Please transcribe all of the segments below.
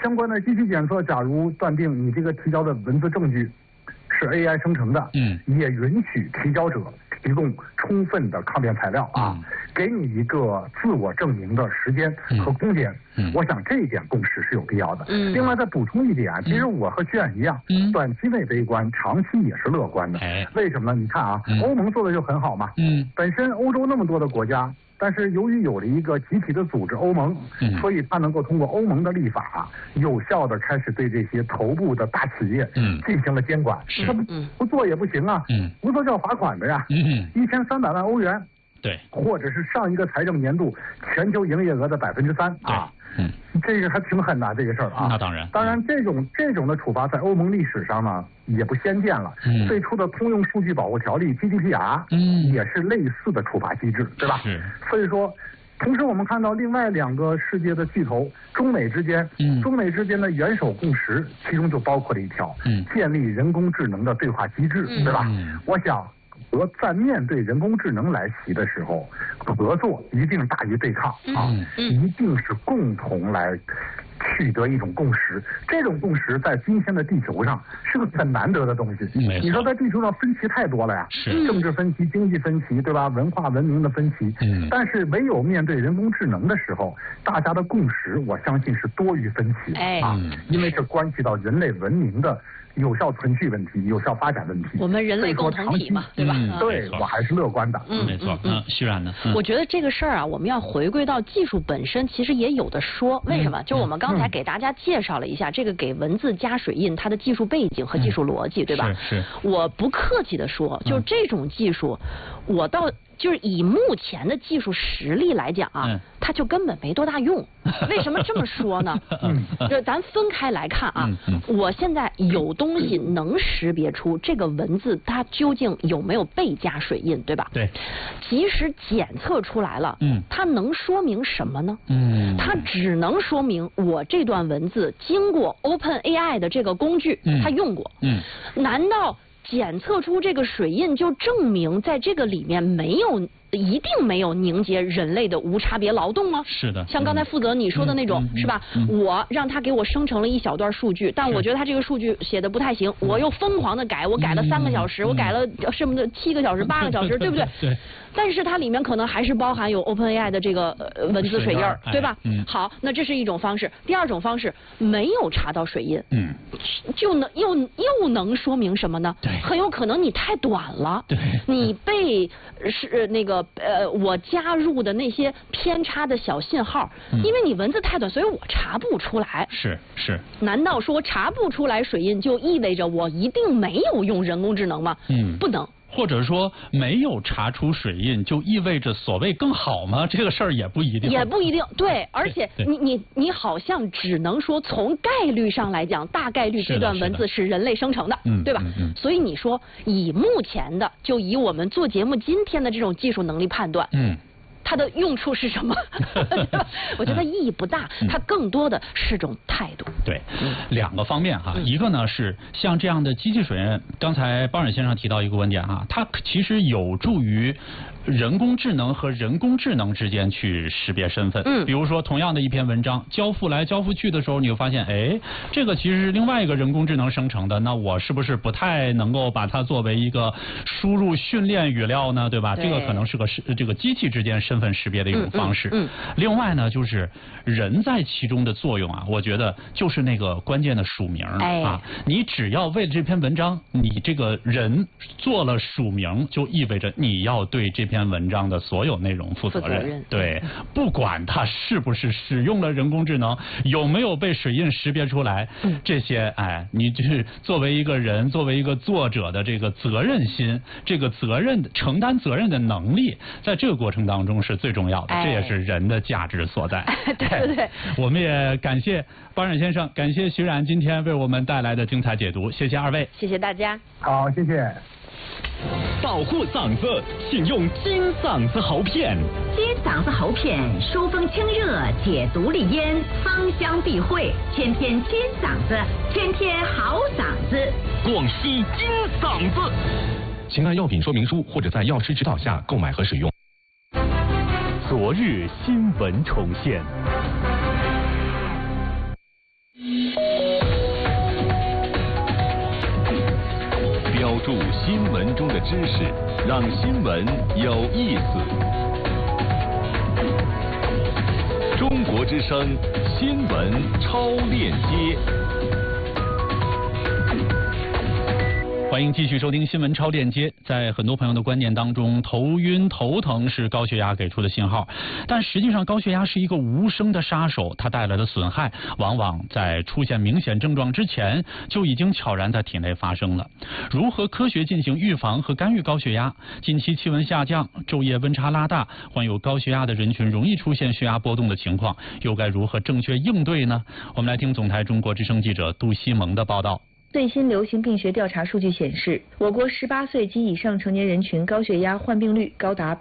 相关的机器检测，假如断定你这个提交的文字证据是 AI 生成的，也允许提交者提供充分的抗辩材料啊，给你一个自我证明的时间和空间。我想这一点共识是有必要的。另外再补充一点，其实我和徐冉一样，短期内悲观，长期也是乐观的。为什么呢？你看啊，欧盟做的就很好嘛。本身欧洲那么多的国家。但是由于有了一个集体的组织欧盟，所以它能够通过欧盟的立法，有效的开始对这些头部的大企业进行了监管。它不做也不行啊，不做就要罚款的呀，1300万欧元， 对， 或者是上一个财政年度全球营业额的3%啊。这个还挺狠的这个事儿啊。 那当然， 这种的处罚在欧盟历史上呢也不鲜见了。最初的通用数据保护条例 GDPR 也是类似的处罚机制，对吧？所以说，同时我们看到另外2个世界的巨头中美之间的元首共识，其中就包括了一条，建立人工智能的对话机制，对吧？我想。在面对人工智能来袭的时候，合作一定大于对抗啊，一定是共同来取得一种共识。这种共识在今天的地球上是个很难得的东西。你说在地球上分歧太多了呀，政治分歧、经济分歧，对吧？文化文明的分歧。但是唯有面对人工智能的时候，大家的共识，我相信是多于分歧啊，因为这关系到人类文明的有效存续问题、有效发展问题。 我们人类共同体嘛，对吧？ 对，我还是乐观的。 没错。徐冉呢？ 我觉得这个事儿啊，我们要回归到技术本身，其实也有的说。为什么？就我们刚才给大家介绍了一下这个给文字加水印它的技术背景和技术逻辑，对吧？ 是。 我不客气的说，就这种技术，我倒就是以目前的技术实力来讲啊，它就根本没多大用。为什么这么说呢？就咱分开来看啊，我现在有东西能识别出这个文字它究竟有没有被加水印，对吧？ 对。 即使检测出来了，它能说明什么呢？它只能说明我这段文字经过 OpenAI 的这个工具，它用过。难道检测出这个水印就证明在这个里面一定没有凝结人类的无差别劳动吗？ 是的。 像刚才负责你说的那种，是吧？我让他给我生成了一小段数据，但我觉得他这个数据写的不太行，我又疯狂的改，我改了3个小时，我改了什么的7个小时、8个小时，对不对？ 对。 但是它里面可能还是包含有 OpenAI 的这个文字水印，对吧？好，那这是一种方式。第二种方式没有查到水印，就能又能说明什么呢？很有可能你太短了，你被我加入的那些偏差的小信号，因为你文字太短，所以我查不出来。 是。 难道说查不出来水印就意味着我一定没有用人工智能吗？不能。 或者说没有查出水印就意味着所谓更好吗？这个事儿也不一定。也不一定，对。而且你好像只能说从概率上来讲，大概率这段文字是人类生成的，对吧？所以你说以目前的，就以我们做节目今天的这种技术能力判断，它的用处是什么？我觉得意义不大，它更多的是种态度。 对，2个方面哈，一个呢是像这样的机器水印，刚才包冉先生提到一个观点哈，它其实有助于人工智能和人工智能之间去识别身份。比如说同样的一篇文章交付来交付去的时候，你会发现，哎，这个其实是另外一个人工智能生成的，那我是不是不太能够把它作为一个输入训练语料呢？对吧？这个可能是这个机器之间身份识别的一种方式。另外呢，就是人在其中的作用啊，我觉得就是那个关键的署名啊，你只要为了这篇文章，你这个人做了署名，就意味着你要对这篇文章的所有内容负责任。对，不管它是不是使用了人工智能，有没有被水印识别出来，这些你就是作为一个人，作为一个作者的这个责任心，这个承担责任的能力，在这个过程当中是最重要的，这也是人的价值所在。 对， 我们也感谢包冉先生，感谢徐冉今天为我们带来的精彩解读，谢谢2位， 谢谢大家。 好，谢谢。 保护嗓子，请用金嗓子喉片。 金嗓子喉片疏风清热，解毒利咽，芳香避秽，天天金嗓子，天天好嗓子。 广西金嗓子。请按药品说明书或者在药师指导下购买和使用。昨日新闻重现。 注新闻中的知识，让新闻有意思。中国之声新闻超链接。 欢迎继续收听新闻超链接。在很多朋友的观念当中，头晕头疼是高血压给出的信号，但实际上高血压是一个无声的杀手，它带来的损害往往在出现明显症状之前就已经悄然在体内发生了。如何科学进行预防和干预高血压？近期气温下降，昼夜温差拉大，患有高血压的人群容易出现血压波动的情况，又该如何正确应对呢？我们来听总台中国之声记者杜西蒙的报道。 最新流行病学调查数据显示，我国18岁及以上成年人群高血压患病率高达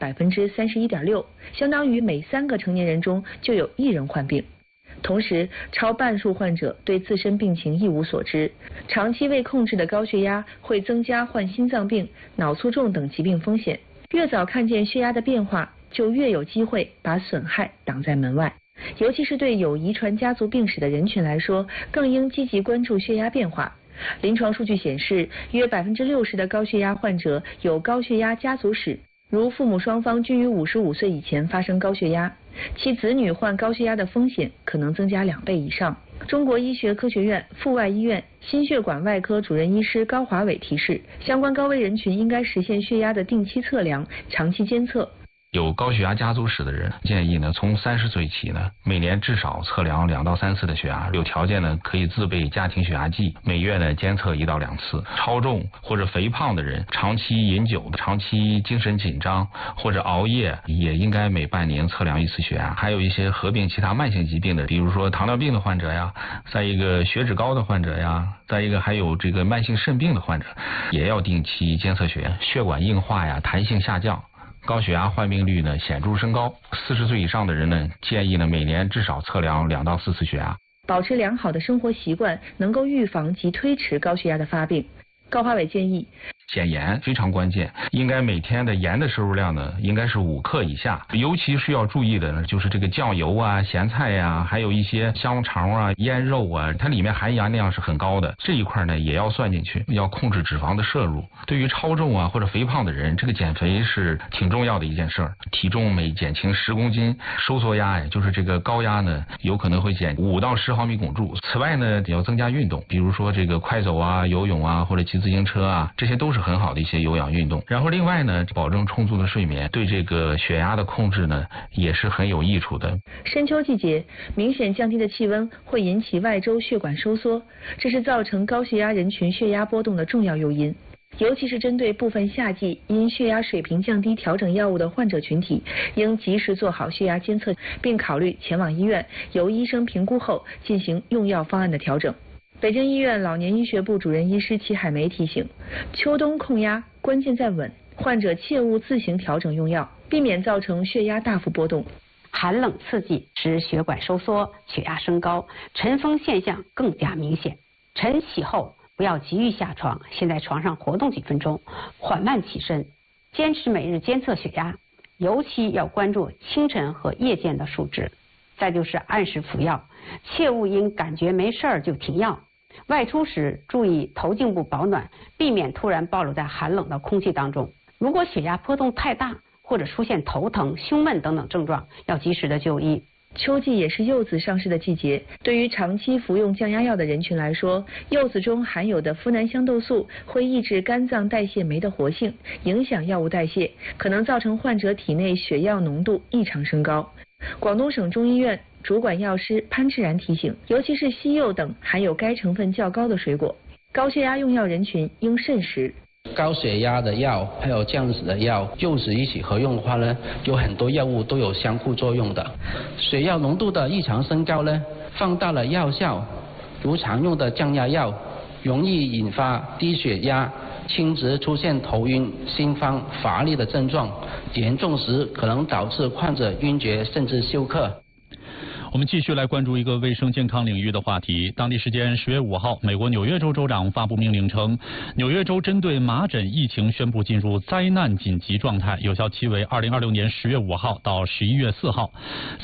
31.6%，相当于每3个成年人中就有1人患病。同时，超半数患者对自身病情一无所知，长期未控制的高血压会增加患心脏病、脑卒中等疾病风险。越早看见血压的变化，就越有机会把损害挡在门外。尤其是对有遗传家族病史的人群来说，更应积极关注血压变化。临床数据显示，约60%的高血压患者有高血压家族史，如父母双方均于55岁以前发生高血压，其子女患高血压的风险可能增加2倍以上。中国医学科学院阜外医院心血管外科主任医师高华伟提示，相关高危人群应该实现血压的定期测量、长期监测。 有高血压家族史的人，建议呢从30岁起呢，每年至少测量2到3次的血压，有条件呢可以自备家庭血压计，每月呢监测1到2次。超重或者肥胖的人，长期饮酒的、长期精神紧张或者熬夜，也应该每半年测量1次血压。还有一些合并其他慢性疾病的，比如说糖尿病的患者呀，再一个血脂高的患者呀，再一个还有这个慢性肾病的患者，也要定期监测血压。血管硬化呀，弹性下降，高血压患病率呢显著升高。40岁以上的人呢，建议呢每年至少测量2到4次血压。 保持良好的生活习惯，能够预防及推迟高血压的发病。高华伟建议， 减盐非常关键，应该每天的盐的摄入量呢应该是5克以下。尤其是要注意的呢，就是这个酱油啊、咸菜呀，还有一些香肠啊、腌肉啊，它里面含盐量是很高的，这一块呢也要算进去，要控制脂肪的摄入。对于超重啊或者肥胖的人，这个减肥是挺重要的一件事儿。体重每减轻10公斤，收缩压呀，就是这个高压呢，有可能会减5到10毫米汞柱。此外呢，也要增加运动，比如说这个快走啊、游泳啊，或者骑自行车啊，这些都是很好的一些有氧运动。然后另外呢，保证充足的睡眠，对这个血压的控制呢也是很有益处的。 深秋季节，明显降低的气温会引起外周血管收缩，这是造成高血压人群血压波动的重要诱因。尤其是针对部分夏季因血压水平降低调整药物的患者群体，应及时做好血压监测，并考虑前往医院由医生评估后进行用药方案的调整。北京医院老年医学部主任医师齐海梅提醒，秋冬控压关键在稳，患者切勿自行调整用药，避免造成血压大幅波动。 寒冷刺激使血管收缩，血压升高，晨风现象更加明显。晨起后不要急于下床，先在床上活动几分钟，缓慢起身，坚持每日监测血压，尤其要关注清晨和夜间的数值。再就是按时服药，切勿因感觉没事儿就停药。外出时注意头颈部保暖，避免突然暴露在寒冷的空气当中。如果血压波动太大，或者出现头疼、胸闷等等症状，要及时的就医。 秋季也是柚子上市的季节，对于长期服用降压药的人群来说，柚子中含有的呋喃香豆素会抑制肝脏代谢酶的活性，影响药物代谢，可能造成患者体内血药浓度异常升高。广东省中医院主管药师潘志然提醒，尤其是西柚等含有该成分较高的水果，高血压用药人群应慎食。 高血压的药还有降脂的药，柚子一起合用的话呢，有很多药物都有相互作用的。血药浓度的异常升高呢，放大了药效，如常用的降压药，容易引发低血压、轻则出现头晕、心慌、乏力的症状，严重时可能导致患者晕厥甚至休克。 我们继续来关注一个卫生健康领域的话题。当地时间10月5号，美国纽约州州长发布命令称，纽约州针对麻疹疫情宣布进入灾难紧急状态，有效期为2026年10月5号到11月4号。